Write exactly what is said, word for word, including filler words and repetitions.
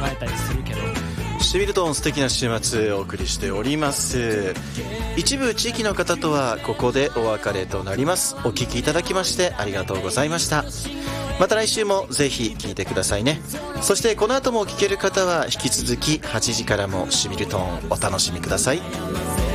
えたりするけど、 シビルトン素敵な週末お送りしております。一部地域の方とはここでお別れとなります。お聞きいただきましてありがとうございました。また来週もぜひ聞いてくださいね。そしてこの後も聞ける方は引き続きはちじからもシビルトンお楽しみください。